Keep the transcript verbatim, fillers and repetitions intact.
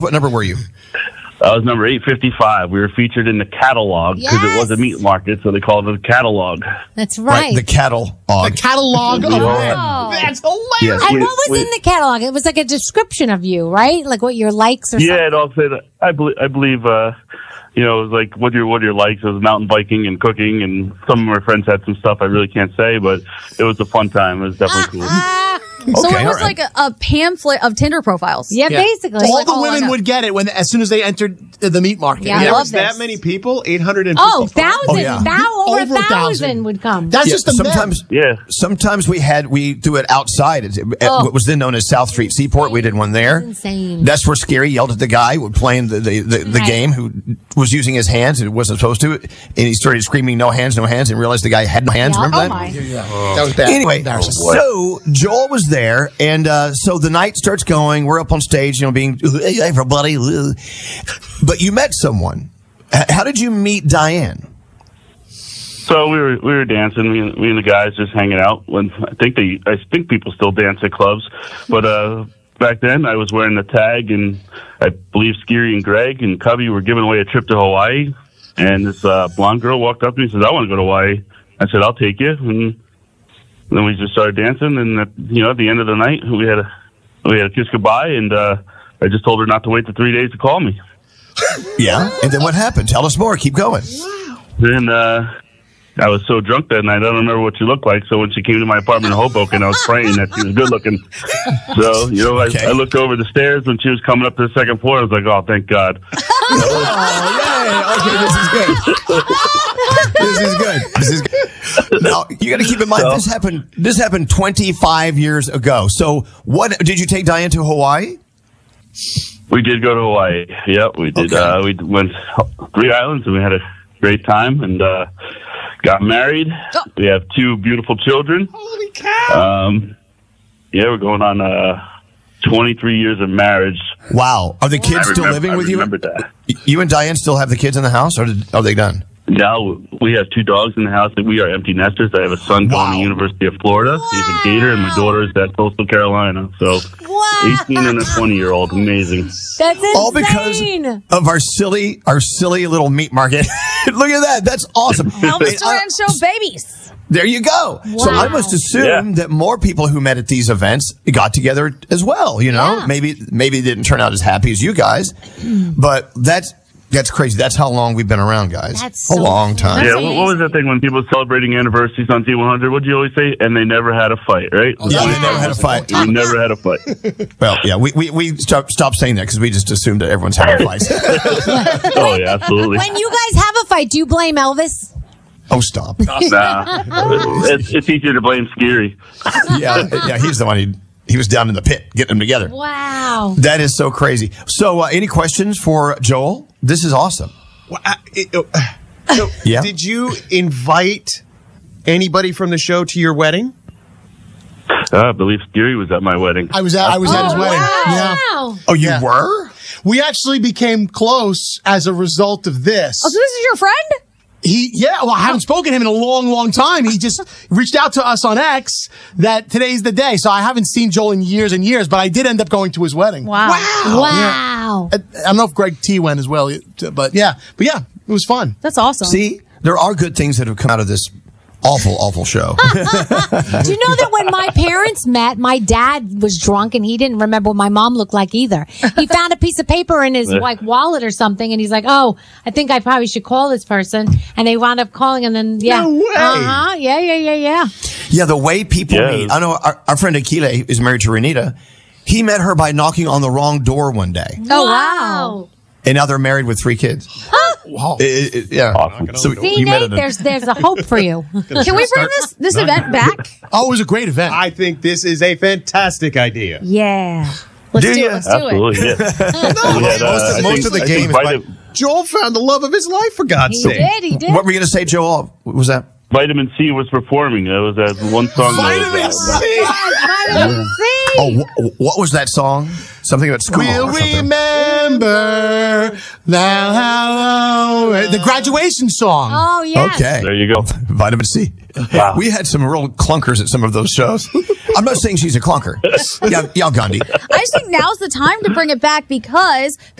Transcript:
What number were you? I was number eight fifty-five. We were featured in the catalog because Yes. it was a meat market, so they called it a catalog. That's right. The cattle. The catalog of We all men. had- That's hilarious. Yes. And we- what was we- in the catalog? It was like a description of you, right? Like what your likes or Yeah, something. it all said. I believe. I believe. Uh, you know, it was like what your what your likes. It was mountain biking and cooking, and some of my friends had some stuff I really can't say, but it was a fun time. It was definitely cool. Ah, So Okay, it was all right. like a, a pamphlet of Tinder profiles. yeah, Yeah. basically. All Like, the oh, I women know. would get it when as soon as they entered the meat market. Yeah, I There love was that this. many people? eight hundred fifty. Oh, thousands. Oh, yeah. Thou- over, Over a a thousand thousand. would come. That's Yeah, just the sometimes, Yeah. sometimes we had we do it outside at, at Oh. what was then known as South Street Seaport. We did one there. That's insane. That's where Scary yelled at the guy who playing the the, the, the Right. game who was using his hands and wasn't supposed to, and he started screaming "No hands, no hands," and realized the guy had no hands. Yeah. Remember Oh, that? my. That was bad. Anyway, Embarrassing. so Joel was there, and uh, so the night starts going. We're up on stage, you know, being hey, everybody. But you met someone. H- How did you meet Diane? So we were we were dancing, me and, me and the guys just hanging out. When I think they, I think people still dance at clubs, but uh, back then I was wearing the tag, and I believe Scary and Greg and Cubby were giving away a trip to Hawaii. And this uh, blonde girl walked up to me and says, "I want to go to Hawaii." I said, "I'll take you." And then we just started dancing, and at, you know, at the end of the night, we had a we had a kiss goodbye, and uh, I just told her not to wait the three days to call me. Yeah, and then what happened? Tell us more. Keep going. Then uh, I was so drunk that night, I don't remember what she looked like. So when she came to my apartment in Hoboken, I was praying that she was good looking. So, you know, I, Okay. I looked over the stairs when she was coming up to the second floor. I was like, oh, thank God. Oh, yay. Okay, this is good. This is good. This is good. Now, you got to keep in mind, So- this happened This happened twenty-five years ago. So, what did you take Diane to Hawaii? We did go to Hawaii. Yep, we did. Okay. Uh, we went three islands, and we had a great time, and uh, got married. We have two beautiful children. Holy cow! Um, yeah, we're going on uh, twenty-three years of marriage. Wow. Are the kids I still remember- living I with you? remember that. You and Diane still have the kids in the house, or did, are they done? Now we have two dogs in the house, and we are empty nesters. I have a son Wow. going to the University of Florida. He's a Gator, and my daughter is at Coastal Carolina. So Wow. eighteen and a twenty-year-old. Amazing. That's insane. All because of our silly, our silly little meat market. Look at that. That's awesome. Elvis I- Duran Show babies. There you go. So Wow. I must assume Yeah. that more people who met at these events got together as well. You know, Yeah. maybe maybe it didn't turn out as happy as you guys, but that's that's crazy. That's how long we've been around, guys. That's a so long time. Yeah, That's what, what was that thing when people were celebrating anniversaries on T one hundred? What'd you always say? And they never had a fight, right? Yeah, they never had a fight. We never had a fight. Well, yeah, we we, we stopped stopped saying that because we just assumed that everyone's having fights. Oh, yeah, absolutely. When you guys have a fight, do you blame Elvis? Oh, stop. Nah, it's, it's easier to blame Scary. Yeah, yeah, he's the one. He he was down in the pit getting them together. Wow. That is so crazy. So, uh, any questions for Joel? This is awesome. Well, I- it- uh, so Yeah. Did you invite anybody from the show to your wedding? Uh, I believe Scary was at my wedding. I was at I was at his wedding. Yeah. Wow. Oh, you Yeah. were? We actually became close as a result of this. Oh, so this is your friend? He, yeah, well, I haven't spoken to him in a long, long time. He just reached out to us on X that today's the day. So I haven't seen Joel in years and years, but I did end up going to his wedding. Wow. Wow. I, I don't know if Greg T went as well, but yeah, but yeah, it was fun. That's awesome. See, there are good things that have come out of this awful, awful show. Do you know that when my parents met, my dad was drunk and he didn't remember what my mom looked like either. He found a piece of paper in his like wallet or something, and he's like, "Oh, I think I probably should call this person." And they wound up calling, and then yeah, No way. uh huh, yeah, yeah, yeah, yeah. Yeah, the way people Yeah. meet. I know our, our friend Akile is married to Renita. He met her by knocking on the wrong door one day, Oh, wow. and now they're married with three kids. Wow. It- it- it- yeah. Awesome. So See, you met Nate, at a- there's there's a hope for you. Can we bring this this event back? Oh, it was a great event. I think this is a fantastic idea. Yeah. Let's Do do, ya? it. Let's do it. Absolutely, yeah. We had, uh, most of- I most think- of the I game think is vitamin, Joel found the love of his life, for God's He sake. did, he did. What were you going to say, Joel? What was that? Vitamin C was performing. That was that one song. Vitamin that was, uh, C. Vitamin C. Oh, wh- what was that song? Something about school. We'll or something. remember her. Now, hello. The graduation song. Oh, yes. Okay. There you go. Vitamin C. Wow. We had some real clunkers at some of those shows. I'm not saying she's a clunker. Yeah, yeah, Gandhi. I just think now's the time to bring it back because